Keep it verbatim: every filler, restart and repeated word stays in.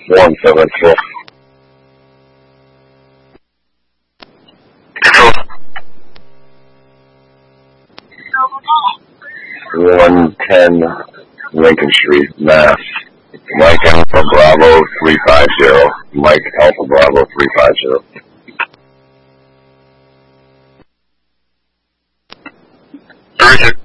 one seven six. one ten Lincoln Street, Mass. Mike Alpha Bravo three five zero. Mike Alpha Bravo three five zero. Roger.